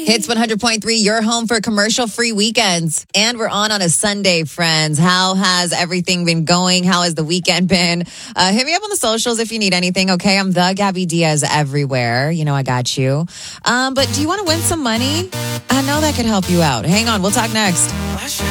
Hits 100.3, your home for commercial-free weekends. And we're on a Sunday, friends. How has everything been going? How has the weekend been? Hit me up on the socials if you need anything, okay? I'm the Gabby Diaz everywhere. You know I got you. But do you want to win some money? I know that could help you out. Hang on, we'll talk next.